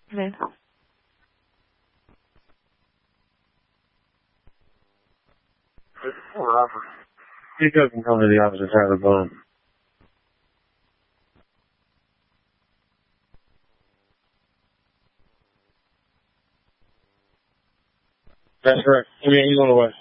Okay. Robert. You guys can come to the opposite side of the bone. That's correct. I mean, he's on the way.